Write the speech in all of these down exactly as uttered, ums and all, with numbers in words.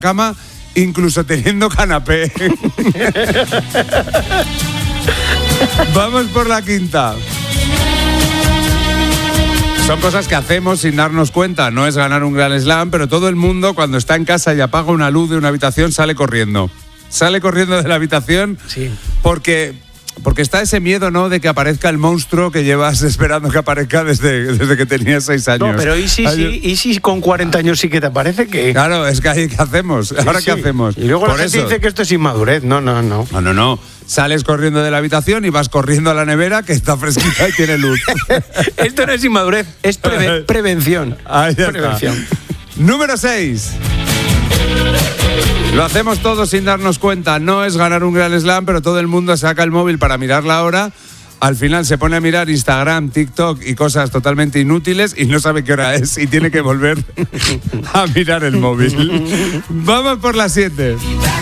cama, incluso teniendo canapé. Vamos por la quinta. Son cosas que hacemos sin darnos cuenta. No es ganar un Grand Slam, pero todo el mundo cuando está en casa y apaga una luz de una habitación sale corriendo. Sale corriendo de la habitación sí. porque, porque está ese miedo, ¿no?, de que aparezca el monstruo que llevas esperando que aparezca desde, desde que tenías seis años. No, pero ¿y si, sí, ¿y si con cuarenta años sí que te parece que...? Claro, es que ahí ¿qué hacemos? Sí, ¿Ahora sí. qué hacemos? Y luego por la gente eso dice que esto es inmadurez. No, no, no. No, no, no. Sales corriendo de la habitación y vas corriendo a la nevera que está fresquita y tiene luz. Esto no es inmadurez, es preve- prevención. Ahí ya prevención. está. Número seis. Lo hacemos todos sin darnos cuenta. No es ganar un Grand Slam, pero todo el mundo saca el móvil para mirar la hora. Al final se pone a mirar Instagram, TikTok y cosas totalmente inútiles y no sabe qué hora es y tiene que volver a mirar el móvil. Vamos por las siete.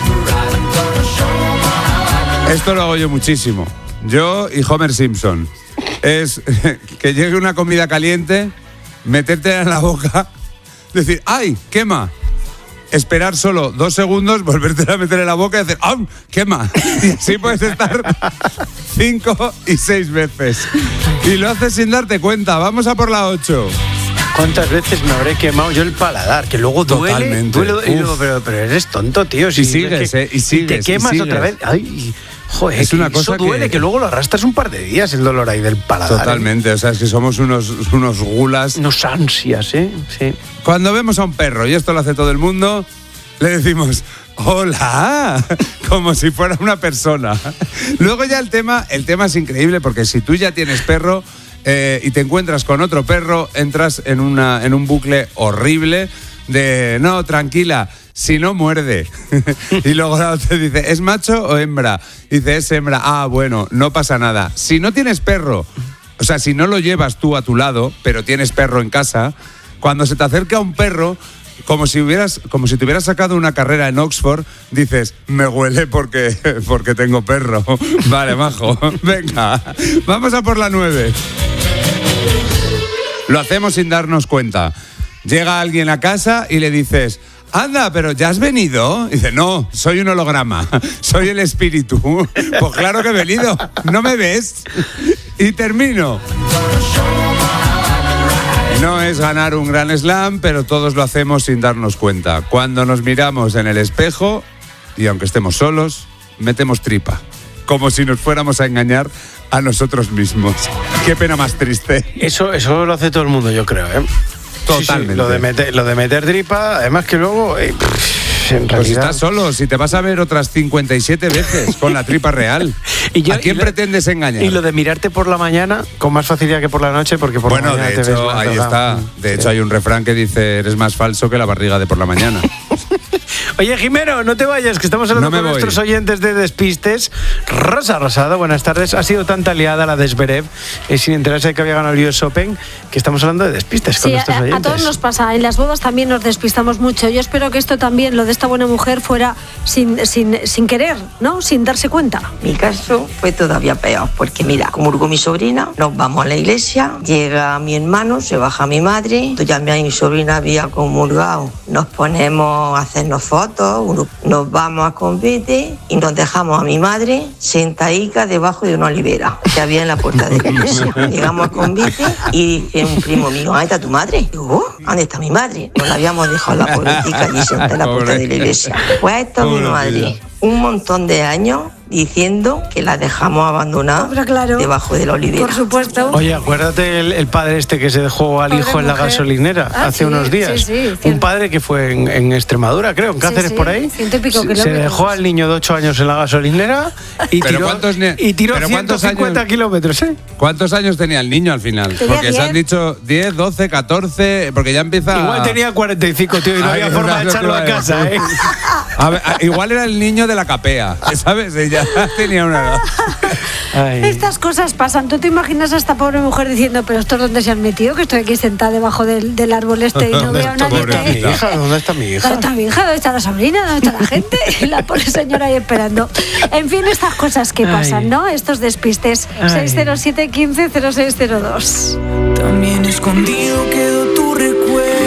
Esto lo hago yo muchísimo. Yo y Homer Simpson. Es que llegue una comida caliente, meterte en la boca, decir, ¡ay, quema! Esperar solo dos segundos, volverte a meter en la boca y decir, ¡ah, quema! Y así puedes estar cinco y seis veces. Y lo haces sin darte cuenta. Vamos a por la ocho. ¿Cuántas veces me habré quemado yo el paladar? Que luego duele. Totalmente. duele y luego, pero, pero eres tonto, tío. Si y sigues, que, ¿eh? Y sigues. Y te quemas y sigues. otra vez. Ay, joder, es una que cosa eso duele, que... que luego lo arrastras un par de días, el dolor ahí del paladar. Totalmente. ¿eh? O sea, es que somos unos, unos gulas. Unos ansias, ¿eh? Sí. Cuando vemos a un perro, y esto lo hace todo el mundo, le decimos, ¡hola! Como si fuera una persona. Luego ya el tema, el tema es increíble, porque si tú ya tienes perro eh, y te encuentras con otro perro, entras en, una, en un bucle horrible de, no, tranquila, si no muerde. Y luego te dice, ¿es macho o hembra? Y dice, es hembra. Ah, bueno, no pasa nada. Si no tienes perro, o sea, si no lo llevas tú a tu lado, pero tienes perro en casa, cuando se te acerca un perro, como si hubieras, como si te hubieras sacado una carrera en Oxford, dices, me huele porque, porque tengo perro. Vale, majo, venga, vamos a por la nueve. Lo hacemos sin darnos cuenta. Llega alguien a casa y le dices, anda, pero ¿ya has venido? Y dice, no, soy un holograma, soy el espíritu. Pues claro que he venido, ¿no me ves? Y termino. No es ganar un Grand Slam, pero todos lo hacemos sin darnos cuenta. Cuando nos miramos en el espejo, y aunque estemos solos, metemos tripa. Como si nos fuéramos a engañar a nosotros mismos. Qué pena más triste. Eso, eso lo hace todo el mundo, yo creo, ¿eh? Totalmente. Sí, sí, lo, de meter, lo de meter tripa, además que luego... Eh, pff, en pues realidad... si estás solo, si te vas a ver otras cincuenta y siete veces con la tripa real. ¿Y yo, ¿A quién y lo, pretendes engañar? Y lo de mirarte por la mañana con más facilidad que por la noche, porque por bueno, la mañana de te hecho, ves más ahí tardado. está. De sí. hecho, hay un refrán que dice, eres más falso que la barriga de por la mañana. Oye, Jimeno, no te vayas, que estamos hablando no con voy. nuestros oyentes de Despistes. Rosa Rosado, buenas tardes. Ha sido tanta liada la de Zverev, eh, sin enterarse de que había ganado el U S Open, que estamos hablando de Despistes sí, con nuestros a, oyentes. a todos nos pasa, en las bodas también nos despistamos mucho. Yo espero que esto también, lo de esta buena mujer, fuera sin, sin, sin querer, ¿no? Sin darse cuenta. Mi caso fue todavía peor, porque mira, comulgó mi sobrina, nos vamos a la iglesia, llega mi hermano, se baja mi madre, ya mi sobrina había comulgado, nos ponemos a hacernos fotos, nos vamos a convite y nos dejamos a mi madre sentadica debajo de una olivera que había en la puerta de la iglesia. Llegamos a convite y dice un primo mío, ¿dónde está tu madre? Digo, oh, ¿dónde está mi madre? Nos la habíamos dejado la pobretica allí sentada en la puerta de la iglesia. Pues esto es mi madre, un montón de años diciendo que la dejamos abandonada claro, debajo de la olivera. Por supuesto. Oye, acuérdate el, el padre este que se dejó al padre hijo en la mujer. gasolinera ah, hace sí, unos días. Sí, sí, un padre que fue en, en Extremadura, creo, en Cáceres, sí, sí, por ahí. Ciento y pico se, kilómetros. se dejó al niño de ocho años en la gasolinera y ¿Pero tiró, cuántos ne- y tiró pero ciento cuántos cincuenta años- kilómetros, ¿eh? ¿Cuántos años tenía el niño al final? Tenía Porque se diez. han dicho diez, doce, catorce, porque ya empieza... Igual tenía cuarenta y cinco, tío, y no Ay, había forma de no, echarlo no, a no, casa, ¿eh? A ver, a- igual era el niño de la capea, ¿sabes? Ella tenía una edad. Ay. Estas cosas pasan. ¿Tú te imaginas a esta pobre mujer diciendo, pero estos dónde se han metido? Que estoy aquí sentada debajo del, del árbol este y no ¿Dónde veo a está, nadie. ¿Dónde está mi que- hija? ¿Dónde está mi hija? ¿Dónde está mi hija? ¿Dónde está la sobrina? ¿Dónde está la gente? Y la pobre señora ahí esperando. En fin, estas cosas que pasan, Ay. ¿no? Estos despistes. Ay. seis cero siete, quince, cero seis cero dos. También escondido quedó tu recuerdo.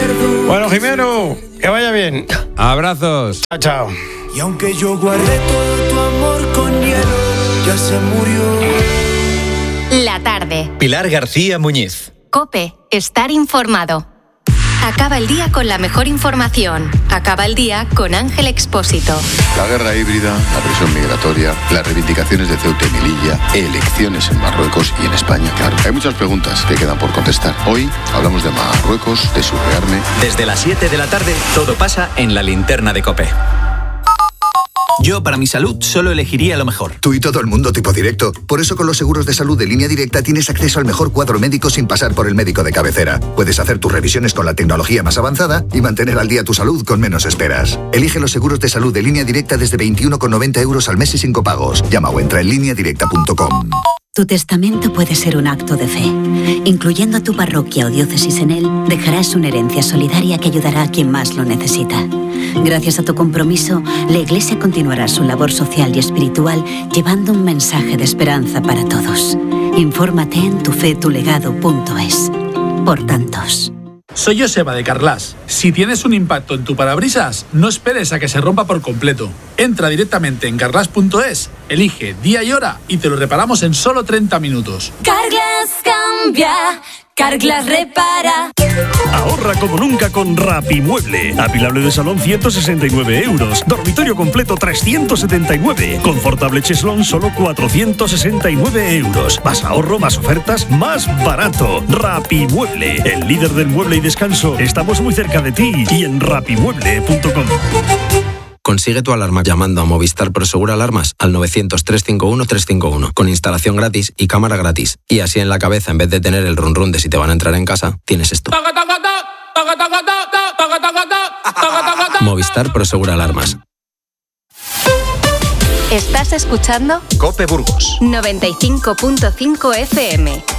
Bueno, Jimeno, que vaya bien. Abrazos. Chao, chao. Y aunque yo guardé todo tu amor con hielo, ya se murió. La tarde. Pilar García Muñiz. COPE. Estar informado. Acaba el día con la mejor información. Acaba el día con Ángel Expósito. La guerra híbrida, la presión migratoria, las reivindicaciones de Ceuta y Melilla, elecciones en Marruecos y en España. Claro, hay muchas preguntas que quedan por contestar. Hoy hablamos de Marruecos, de su rearme. Desde las siete de la tarde, todo pasa en la linterna de COPE. Yo, para mi salud, solo elegiría lo mejor. Tú y todo el mundo tipo directo. Por eso con los seguros de salud de Línea Directa tienes acceso al mejor cuadro médico sin pasar por el médico de cabecera. Puedes hacer tus revisiones con la tecnología más avanzada y mantener al día tu salud con menos esperas. Elige los seguros de salud de Línea Directa desde veintiuno con noventa euros al mes y sin copagos. Llama o entra en línea directa punto com. Tu testamento puede ser un acto de fe. Incluyendo a tu parroquia o diócesis en él, dejarás una herencia solidaria que ayudará a quien más lo necesita. Gracias a tu compromiso, la Iglesia continuará su labor social y espiritual llevando un mensaje de esperanza para todos. Infórmate en tufetulegado punto es. Por tantos. Soy Joseba de Carglass. Si tienes un impacto en tu parabrisas, no esperes a que se rompa por completo. Entra directamente en carglass punto es, elige día y hora y te lo reparamos en solo treinta minutos. Carglass cambia, Carglass repara. Ahorra como nunca con Rapimueble. Apilable de salón ciento sesenta y nueve euros. Dormitorio completo trescientos setenta y nueve. Confortable cheslón solo cuatrocientos sesenta y nueve euros. Más ahorro, más ofertas, más barato. Rapimueble, el líder del mueble y descanso. Estamos muy cerca de ti y en rapimueble punto com. Consigue tu alarma llamando a Movistar Prosegura Alarmas al novecientos, trescientos cincuenta y uno, trescientos cincuenta y uno con instalación gratis y cámara gratis. Y así en la cabeza, en vez de tener el run run de si te van a entrar en casa, tienes esto. Movistar Prosegura Alarmas. ¿Estás escuchando? COPE Burgos noventa y cinco punto cinco F M.